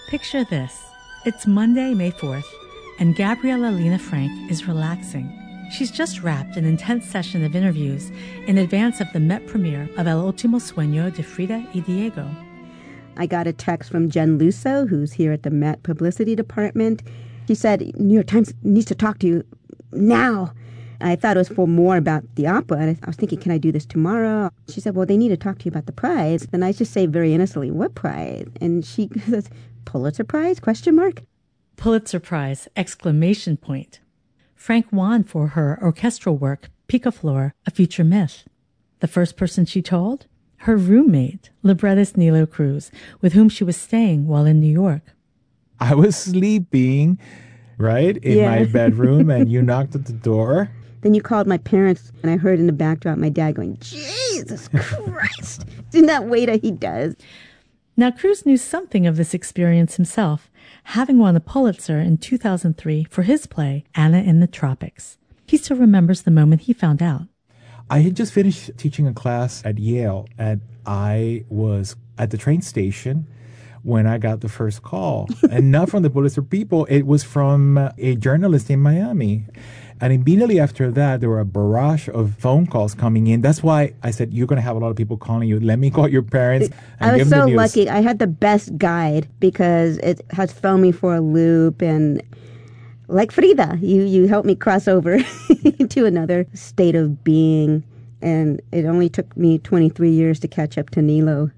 Picture this. It's Monday, May 4th, and Gabriela Lina Frank is relaxing. She's just wrapped an intense session of interviews in advance of the Met premiere of El Último Sueño de Frida y Diego. I got a text from Jen Lusso, who's here at the Met Publicity Department. She said, New York Times needs to talk to you now. I thought it was for more about the opera, and I was thinking, can I do this tomorrow? She said, well, they need to talk to you about the prize. And I just say very innocently, what prize? And she says, Pulitzer Prize, ? Pulitzer Prize, ! Frank won for her orchestral work, Picaflor, A Future Myth. The first person she told? Her roommate, librettist Nilo Cruz, with whom she was staying while in New York. I was sleeping, right, in my bedroom, and you knocked at the door. Then you called my parents, and I heard in the backdrop my dad going, Jesus Christ, isn't that Wada he does? Now, Cruz knew something of this experience himself, having won a Pulitzer in 2003 for his play, Anna in the Tropics. He still remembers the moment he found out. I had just finished teaching a class at Yale, and I was at the train station when I got the first call. And not from the Pulitzer people, it was from a journalist in Miami. And immediately after that, there were a barrage of phone calls coming in. That's why I said, you're going to have a lot of people calling you. Let me call your parents and I give was them so the news. lucky. I had the best guide because it has thrown me for a loop. And like Frida, you helped me cross over to another state of being. And it only took me 23 years to catch up to Nilo.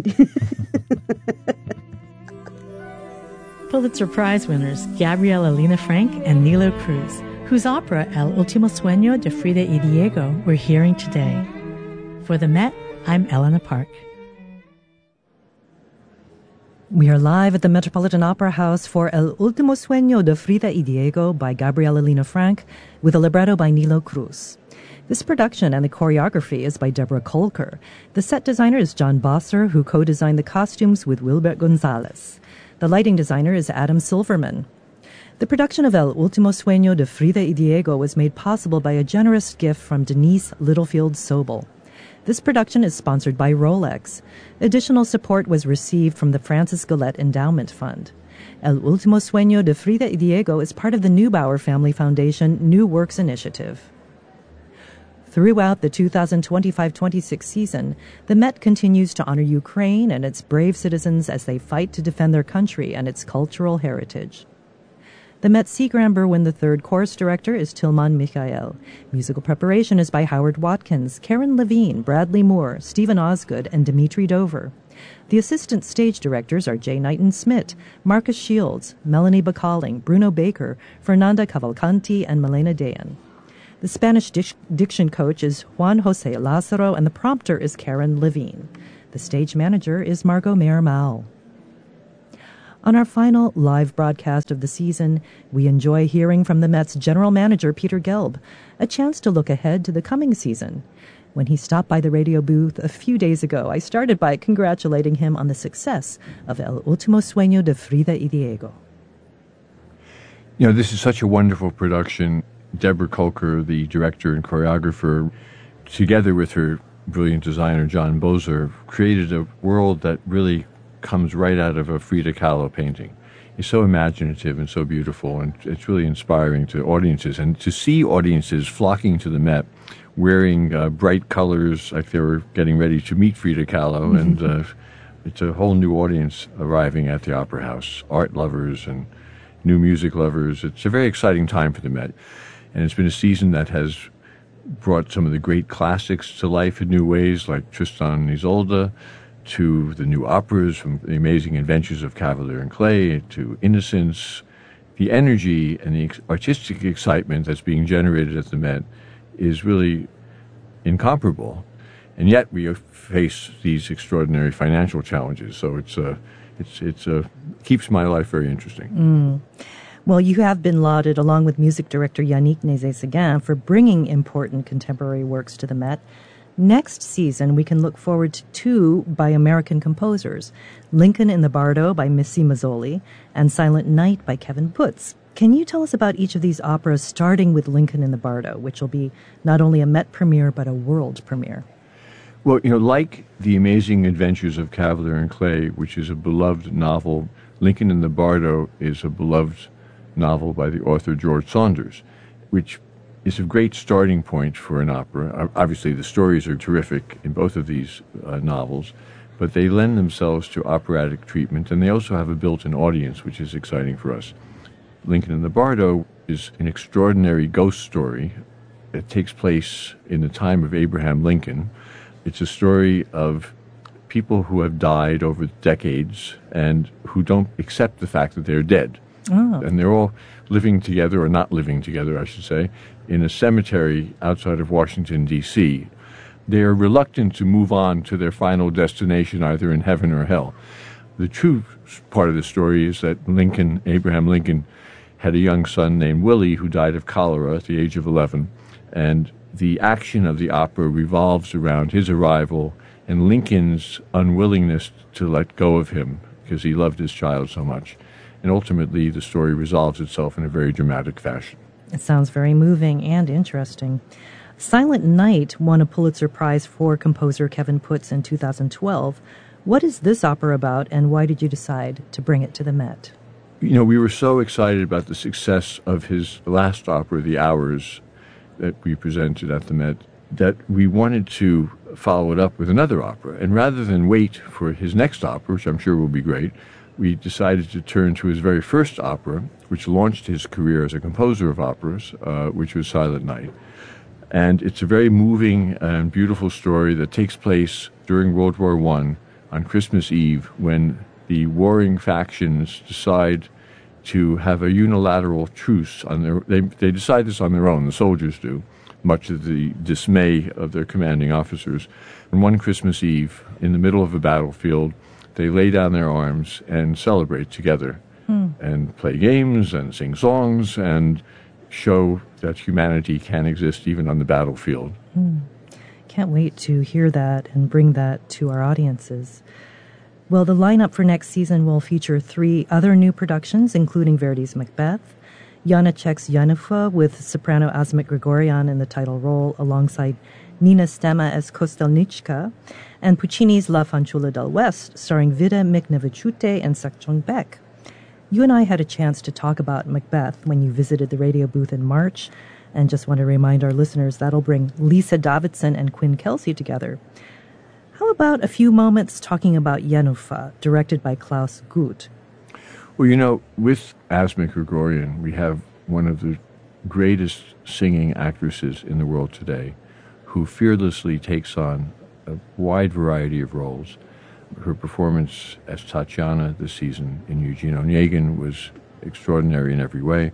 Pulitzer Prize winners Gabriela Lina Frank and Nilo Cruz, whose opera El Último Sueño de Frida y Diego we're hearing today. For the Met, I'm Elena Park. We are live at the Metropolitan Opera House for El Último Sueño de Frida y Diego by Gabriela Lina Frank, with a libretto by Nilo Cruz. This production and the choreography is by Deborah Kolker. The set designer is John Bosser, who co-designed the costumes with Wilbert Gonzalez. The lighting designer is Adam Silverman. The production of El Último Sueño de Frida y Diego was made possible by a generous gift from Denise Littlefield Sobel. This production is sponsored by Rolex. Additional support was received from the Francis Gillette Endowment Fund. El Último Sueño de Frida y Diego is part of the Neubauer Family Foundation New Works Initiative. Throughout the 2025-26 season, the Met continues to honor Ukraine and its brave citizens as they fight to defend their country and its cultural heritage. The Met Seagram Berwin III chorus director is Tilman Michael. Musical preparation is by Howard Watkins, Karen Levine, Bradley Moore, Stephen Osgood, and Dimitri Dover. The assistant stage directors are Jay Knighton-Smith, Marcus Shields, Melanie Bacalling, Bruno Baker, Fernanda Cavalcanti, and Milena Dayan. The Spanish diction coach is Juan Jose Lázaro, and the prompter is Karen Levine. The stage manager is Margot Mayer-Mao. On our final live broadcast of the season, we enjoy hearing from the Mets general manager Peter Gelb, a chance to look ahead to the coming season. When he stopped by the radio booth a few days ago, I started by congratulating him on the success of El Último Sueño de Frida y Diego. You know, this is such a wonderful production. Deborah Kolker, the director and choreographer, together with her brilliant designer, John Bozer, created a world that really comes right out of a Frida Kahlo painting. It's so imaginative and so beautiful, and it's really inspiring to audiences. And to see audiences flocking to the Met, wearing bright colors like they were getting ready to meet Frida Kahlo, and it's a whole new audience arriving at the Opera House, art lovers and new music lovers. It's a very exciting time for the Met. And it's been a season that has brought some of the great classics to life in new ways, like Tristan and Isolde, to the new operas, from The Amazing Adventures of Cavalier and Clay to Innocence. The energy and the artistic excitement that's being generated at the Met is really incomparable. And yet we face these extraordinary financial challenges. So it's keeps my life very interesting. Well, you have been lauded, along with music director Yannick Nézet-Séguin, for bringing important contemporary works to the Met. Next season, we can look forward to two by American composers, Lincoln in the Bardo by Missy Mazzoli and Silent Night by Kevin Putz. Can you tell us about each of these operas, starting with Lincoln in the Bardo, which will be not only a Met premiere but a world premiere? Well, like The Amazing Adventures of Cavalier and Clay, which is a beloved novel, Lincoln in the Bardo is a beloved novel by the author George Saunders, which is a great starting point for an opera. Obviously, the stories are terrific in both of these novels, but they lend themselves to operatic treatment, and they also have a built-in audience, which is exciting for us. Lincoln in the Bardo is an extraordinary ghost story. It takes place in the time of Abraham Lincoln. It's a story of people who have died over decades and who don't accept the fact that they're dead. Oh. And they're all living together, or not living together, I should say, in a cemetery outside of Washington, D.C. They are reluctant to move on to their final destination, either in heaven or hell. The true part of the story is that Abraham Lincoln, had a young son named Willie who died of cholera at the age of 11, and the action of the opera revolves around his arrival and Lincoln's unwillingness to let go of him because he loved his child so much. And ultimately, the story resolves itself in a very dramatic fashion. It sounds very moving and interesting. Silent Night won a Pulitzer Prize for composer Kevin Putz in 2012. What is this opera about, and why did you decide to bring it to the Met? We were so excited about the success of his last opera, The Hours, that we presented at the Met, that we wanted to follow it up with another opera. And rather than wait for his next opera, which I'm sure will be great, we decided to turn to his very first opera, which launched his career as a composer of operas, which was Silent Night. And it's a very moving and beautiful story that takes place during World War I on Christmas Eve, when the warring factions decide to have a unilateral truce. They decide this on their own, the soldiers do, much to the dismay of their commanding officers. And one Christmas Eve, in the middle of a battlefield, they lay down their arms and celebrate together and play games and sing songs and show that humanity can exist even on the battlefield. Can't wait to hear that and bring that to our audiences. Well, the lineup for next season will feature 3 other new productions, including Verdi's Macbeth, Janacek's Jenůfa with soprano Asmik Grigorian in the title role alongside Nina Stema as Kostelnička, and Puccini's La Fanciulla del West, starring Vida Miknevičiūtė and Sakchong Beck. You and I had a chance to talk about Macbeth when you visited the radio booth in March, and just want to remind our listeners that'll bring Lisa Davidson and Quinn Kelsey together. How about a few moments talking about Jenůfa, directed by Klaus Guth? Well, with Asmik Grigorian, we have one of the greatest singing actresses in the world today, who fearlessly takes on a wide variety of roles. Her performance as Tatiana this season in Eugene Onegin was extraordinary in every way.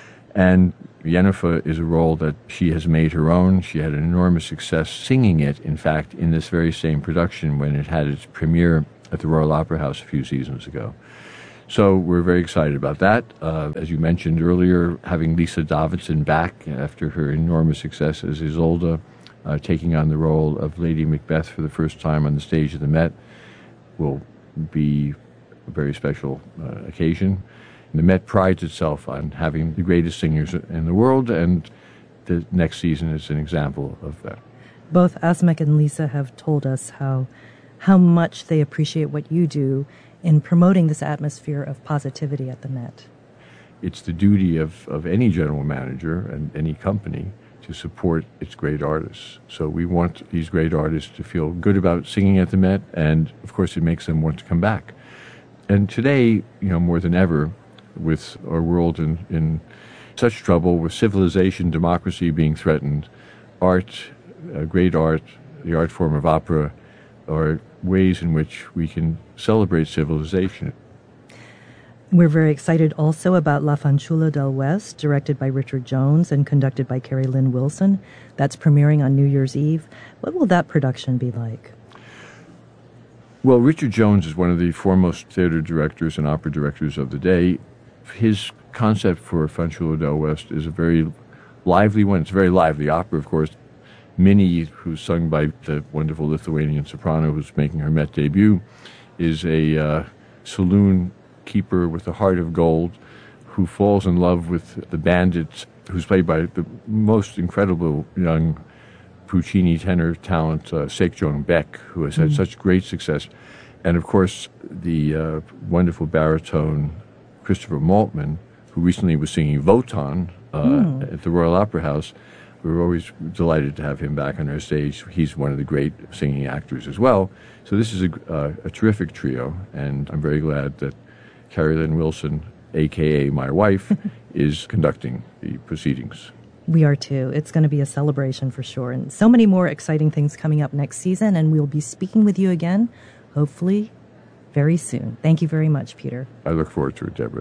And Jenůfa is a role that she has made her own. She had an enormous success singing it, in fact, in this very same production when it had its premiere at the Royal Opera House a few seasons ago. So we're very excited about that. As you mentioned earlier, having Lisa Davidson back after her enormous success as Isolde, taking on the role of Lady Macbeth for the first time on the stage of the Met, will be a very special occasion. The Met prides itself on having the greatest singers in the world, and the next season is an example of that. Both Asmik and Lisa have told us how much they appreciate what you do in promoting this atmosphere of positivity at the Met. It's the duty of any general manager and any company to support its great artists. So we want these great artists to feel good about singing at the Met, and of course it makes them want to come back. And today, more than ever, with our world in such trouble, with civilization, democracy being threatened, art, great art, the art form of opera, are ways in which we can celebrate civilization. We're very excited also about La Fanciulla del West, directed by Richard Jones and conducted by Carrie Lynn Wilson. That's premiering on New Year's Eve. What will that production be like? Well, Richard Jones is one of the foremost theater directors and opera directors of the day. His concept for Fanciulla del West is a very lively one. It's a very lively opera, of course. Minnie, who's sung by the wonderful Lithuanian soprano who's making her Met debut, is a saloon keeper with a heart of gold who falls in love with the bandit, who's played by the most incredible young Puccini tenor talent, Seokjong Baek, who has had such great success. And, of course, the wonderful baritone Christopher Maltman, who recently was singing Wotan at the Royal Opera House. We were always delighted to have him back on our stage. He's one of the great singing actors as well. So this is a terrific trio, and I'm very glad that Carrie Lynn Wilson, a.k.a. my wife, is conducting the proceedings. We are too. It's going to be a celebration for sure. And so many more exciting things coming up next season, and we'll be speaking with you again, hopefully, very soon. Thank you very much, Peter. I look forward to it, Deborah.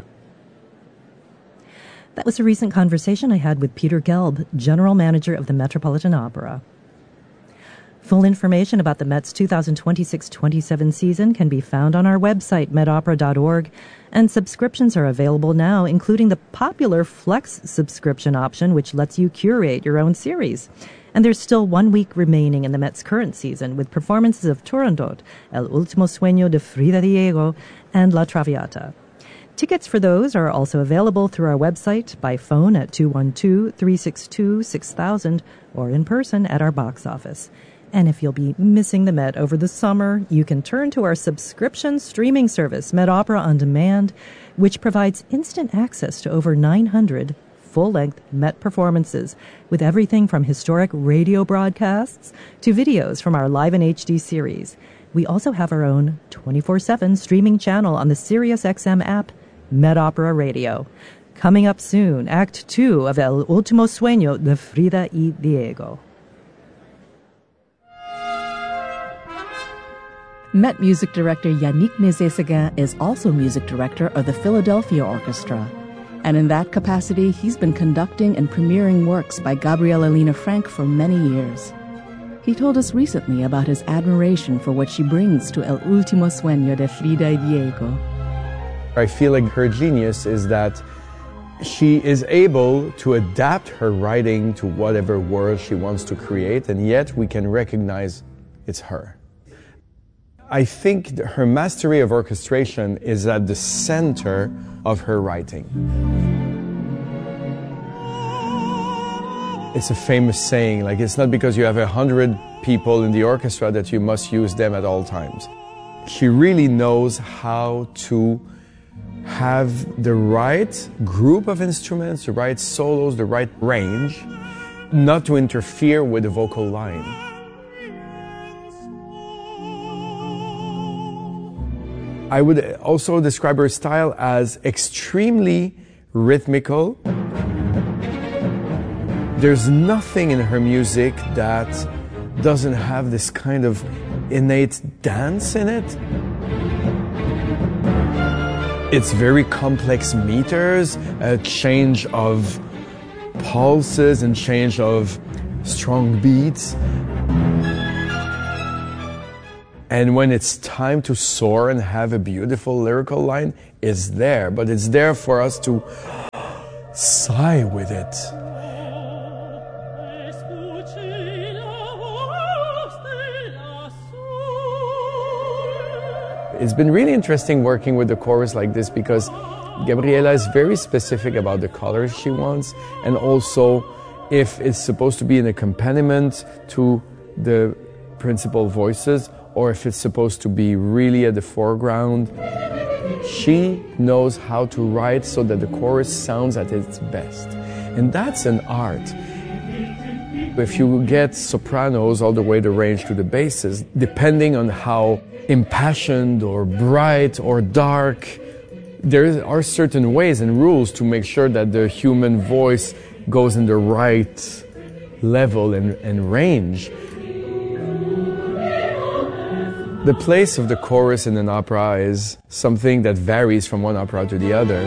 That was a recent conversation I had with Peter Gelb, General Manager of the Metropolitan Opera. Full information about the Met's 2026-27 season can be found on our website, metopera.org, and subscriptions are available now, including the popular Flex subscription option, which lets you curate your own series. And there's still 1 week remaining in the Met's current season, with performances of Turandot, El Último Sueño de Frida Diego, and La Traviata. Tickets for those are also available through our website, by phone at 212-362-6000, or in person at our box office. And if you'll be missing the Met over the summer, you can turn to our subscription streaming service, Met Opera On Demand, which provides instant access to over 900 full-length Met performances, with everything from historic radio broadcasts to videos from our Live in HD series. We also have our own 24/7 streaming channel on the SiriusXM app, Met Opera Radio. Coming up soon, Act 2 of El Último Sueño de Frida y Diego. Met music director Yannick Nézet-Séguin is also music director of the Philadelphia Orchestra. And in that capacity, he's been conducting and premiering works by Gabriela Lina Frank for many years. He told us recently about his admiration for what she brings to El Último Sueño de Frida y Diego. I feel like her genius is that she is able to adapt her writing to whatever world she wants to create, and yet we can recognize it's her. I think her mastery of orchestration is at the center of her writing. It's a famous saying, like, it's not because you have 100 people in the orchestra that you must use them at all times. She really knows how to have the right group of instruments, the right solos, the right range, not to interfere with the vocal line. I would also describe her style as extremely rhythmical. There's nothing in her music that doesn't have this kind of innate dance in it. It's very complex meters, a change of pulses and change of strong beats. And when it's time to soar and have a beautiful lyrical line, it's there, but it's there for us to sigh with it. It's been really interesting working with the chorus like this because Gabriela is very specific about the colors she wants, and also if it's supposed to be an accompaniment to the principal voices or if it's supposed to be really at the foreground. She knows how to write so that the chorus sounds at its best. And that's an art. If you get sopranos all the way the range to the basses, depending on how impassioned or bright or dark, there are certain ways and rules to make sure that the human voice goes in the right level and range. The place of the chorus in an opera is something that varies from one opera to the other.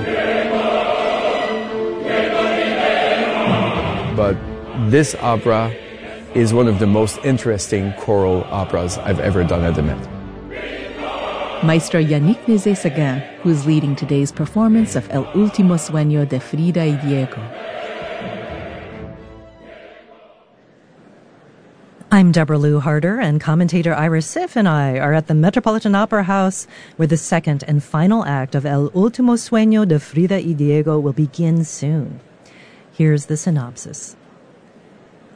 But this opera is one of the most interesting choral operas I've ever done at the Met. Maestro Yannick Nézet-Séguin, who's leading today's performance of El Último Sueño de Frida y Diego. I'm Deborah Lou Harder, and commentator Ira Siff and I are at the Metropolitan Opera House, where the second and final act of El Último Sueño de Frida y Diego will begin soon. Here's the synopsis.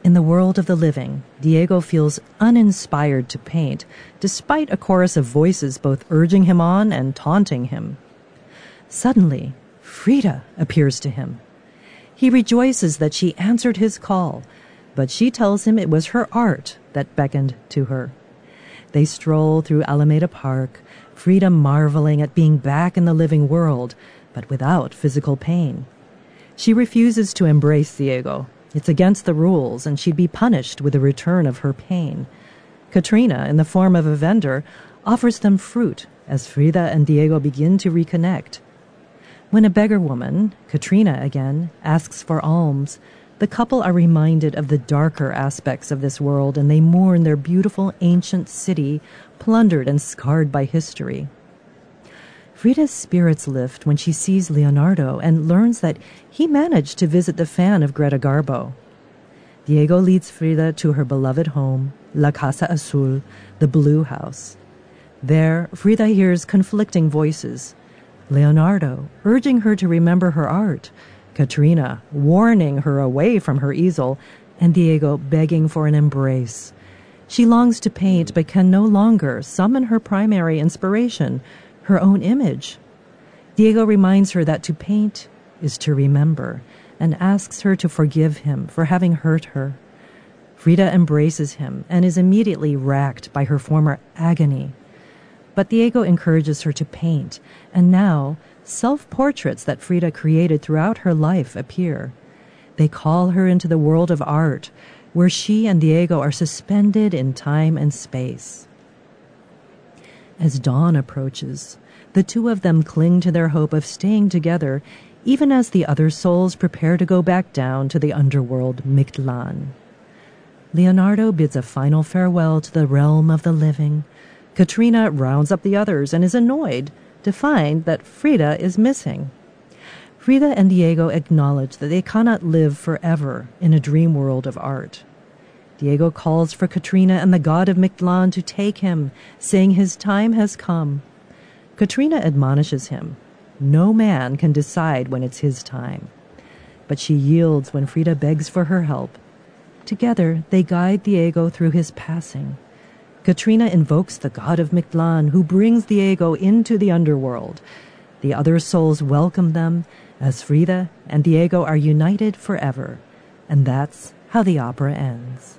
In the world of the living, Diego feels uninspired to paint, despite a chorus of voices both urging him on and taunting him. Suddenly, Frida appears to him. He rejoices that she answered his call, but she tells him it was her art that beckoned to her. They stroll through Alameda Park, Frida marveling at being back in the living world, but without physical pain. She refuses to embrace Diego. It's against the rules, and she'd be punished with the return of her pain. Katrina, in the form of a vendor, offers them fruit as Frida and Diego begin to reconnect. When a beggar woman, Katrina again, asks for alms, the couple are reminded of the darker aspects of this world, and they mourn their beautiful ancient city, plundered and scarred by history. Frida's spirits lift when she sees Leonardo and learns that he managed to visit the fan of Greta Garbo. Diego leads Frida to her beloved home, La Casa Azul, the Blue House. There, Frida hears conflicting voices. Leonardo urging her to remember her art, Katrina warning her away from her easel, and Diego begging for an embrace. She longs to paint but can no longer summon her primary inspiration, her own image. Diego reminds her that to paint is to remember and asks her to forgive him for having hurt her. Frida embraces him and is immediately racked by her former agony. But Diego encourages her to paint, and now self-portraits that Frida created throughout her life appear. They call her into the world of art, where she and Diego are suspended in time and space. As dawn approaches, the two of them cling to their hope of staying together, even as the other souls prepare to go back down to the underworld Mictlan. Leonardo bids a final farewell to the realm of the living. Katrina rounds up the others and is annoyed to find that Frida is missing. Frida and Diego acknowledge that they cannot live forever in a dream world of art. Diego calls for Katrina and the god of Mictlan to take him, saying his time has come. Katrina admonishes him. No man can decide when it's his time. But she yields when Frida begs for her help. Together, they guide Diego through his passing. Katrina invokes the god of Mictlan, who brings Diego into the underworld. The other souls welcome them, as Frida and Diego are united forever. And that's how the opera ends.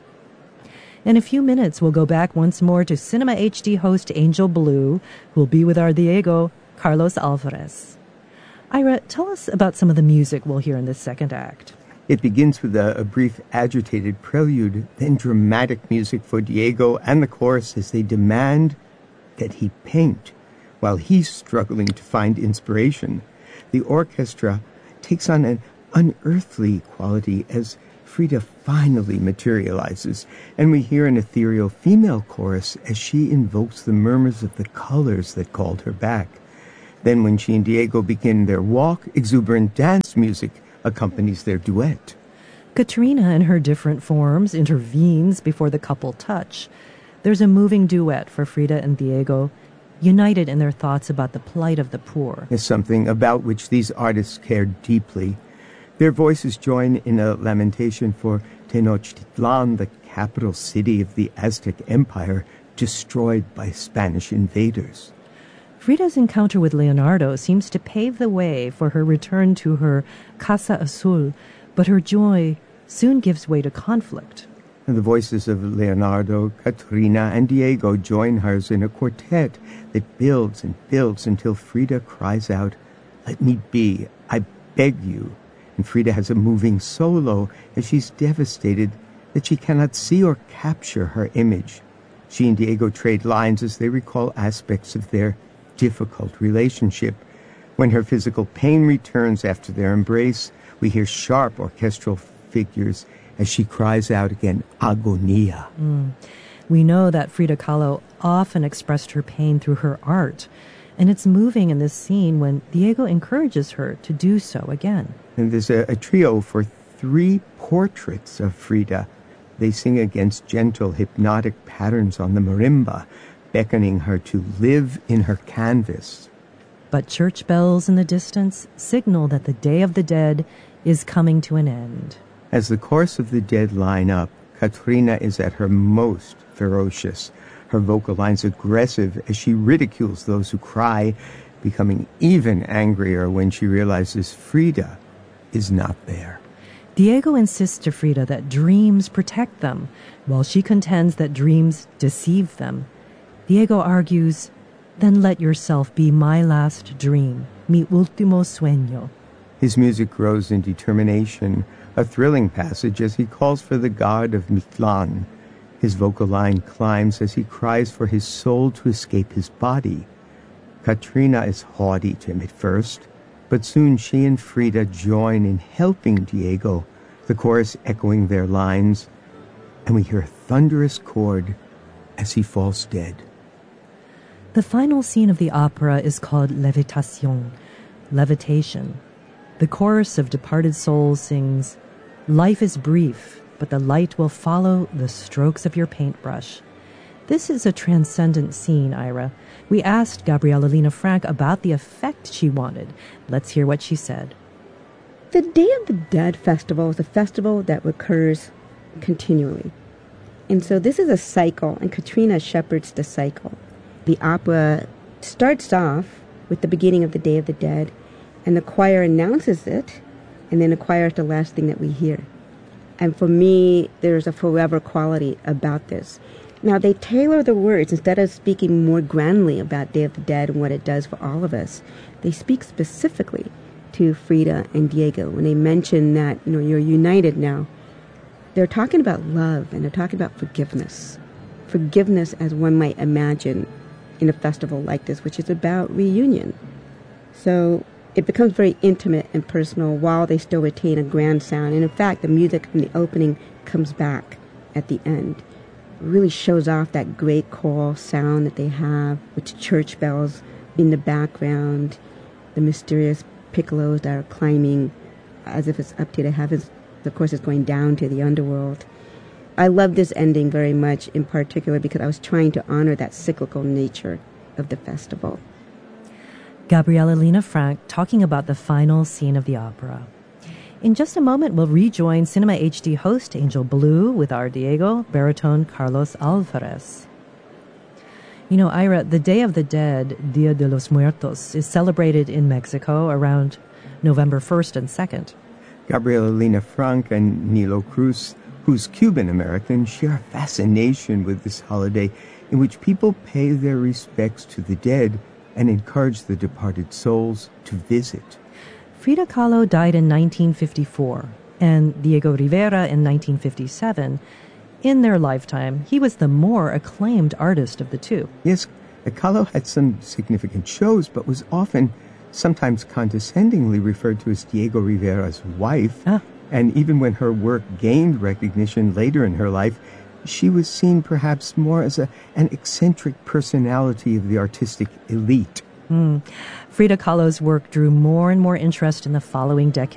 In a few minutes, we'll go back once more to Cinema HD host Angel Blue, who will be with our Diego, Carlos Alvarez. Ira, tell us about some of the music we'll hear in this second act. It begins with a brief agitated prelude, then dramatic music for Diego and the chorus as they demand that he paint while he's struggling to find inspiration. The orchestra takes on an unearthly quality as Frida finally materializes, and we hear an ethereal female chorus as she invokes the murmurs of the colors that called her back. Then when she and Diego begin their walk, exuberant dance music accompanies their duet. Katrina, in her different forms, intervenes before the couple touch. There's a moving duet for Frida and Diego, united in their thoughts about the plight of the poor. Is something about which these artists cared deeply. Their voices join in a lamentation for Tenochtitlan, the capital city of the Aztec Empire, destroyed by Spanish invaders. Frida's encounter with Leonardo seems to pave the way for her return to her Casa Azul, but her joy soon gives way to conflict. The voices of Leonardo, Katrina, and Diego join hers in a quartet that builds and builds until Frida cries out, "Let me be, I beg you." And Frida has a moving solo as she's devastated that she cannot see or capture her image. She and Diego trade lines as they recall aspects of their difficult relationship. When her physical pain returns after their embrace, we hear sharp orchestral figures as she cries out again, "Agonia." We know that Frida Kahlo often expressed her pain through her art, and it's moving in this scene when Diego encourages her to do so again. And there's a trio for 3 portraits of Frida. They sing against gentle, hypnotic patterns on the marimba, beckoning her to live in her canvas. But church bells in the distance signal that the Day of the Dead is coming to an end. As the chorus of the Dead line up, Katrina is at her most ferocious, her vocal lines aggressive as she ridicules those who cry, becoming even angrier when she realizes Frida is not there. Diego insists to Frida that dreams protect them, while she contends that dreams deceive them. Diego argues, "Then let yourself be my last dream, mi último sueño." His music grows in determination, a thrilling passage as he calls for the god of Mictlan. His vocal line climbs as he cries for his soul to escape his body. Katrina is haughty to him at first, but soon she and Frida join in helping Diego, the chorus echoing their lines, and we hear a thunderous chord as he falls dead. The final scene of the opera is called Levitation, levitation. The chorus of departed souls sings, "Life is brief, but the light will follow the strokes of your paintbrush." This is a transcendent scene, Ira. We asked Gabriela Lina Frank about the effect she wanted. Let's hear what she said. The Day of the Dead festival is a festival that recurs continually. And so this is a cycle, and Katrina shepherds the cycle. The opera starts off with the beginning of the Day of the Dead, and the choir announces it, and then the choir is the last thing that we hear. And for me, there's a forever quality about this. Now, they tailor the words. Instead of speaking more grandly about Day of the Dead and what it does for all of us, they speak specifically to Frida and Diego. When they mention that, you're united now, they're talking about love, and they're talking about forgiveness. Forgiveness as one might imagine in a festival like this, which is about reunion. So it becomes very intimate and personal while they still retain a grand sound. And in fact, the music from the opening comes back at the end. It really shows off that great choral sound that they have, with church bells in the background, the mysterious piccolos that are climbing as if it's up to the heavens. Of course, it's going down to the underworld. I love this ending very much, in particular because I was trying to honor that cyclical nature of the festival. Gabriela Lina Frank talking about the final scene of the opera. In just a moment, we'll rejoin Cinema HD host Angel Blue with our Diego, baritone Carlos Alvarez. Ira, the Day of the Dead, Dia de los Muertos, is celebrated in Mexico around November 1st and 2nd. Gabriela Lina Frank and Nilo Cruz, who's Cuban-American, share a fascination with this holiday in which people pay their respects to the dead and encourage the departed souls to visit. Frida Kahlo died in 1954, and Diego Rivera in 1957. In their lifetime, he was the more acclaimed artist of the two. Yes, Kahlo had some significant shows, but was often, sometimes condescendingly referred to as Diego Rivera's wife. And even when her work gained recognition later in her life, she was seen perhaps more as an eccentric personality of the artistic elite. Frida Kahlo's work drew more and more interest in the following decade.